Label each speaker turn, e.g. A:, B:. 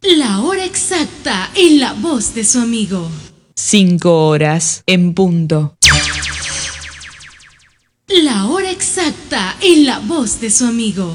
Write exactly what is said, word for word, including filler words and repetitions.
A: La hora exacta en la voz de su amigo.
B: Cinco horas en punto.
A: La hora exacta en la voz de su amigo.